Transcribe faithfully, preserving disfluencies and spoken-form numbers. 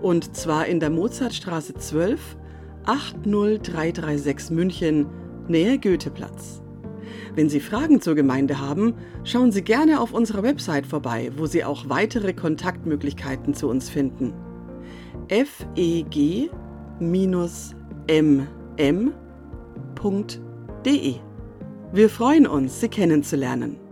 Und zwar in der Mozartstraße zwölf, acht null drei drei sechs München, Nähe Goetheplatz. Wenn Sie Fragen zur Gemeinde haben, schauen Sie gerne auf unserer Website vorbei, wo Sie auch weitere Kontaktmöglichkeiten zu uns finden. f e g m m punkt d e. Wir freuen uns, Sie kennenzulernen.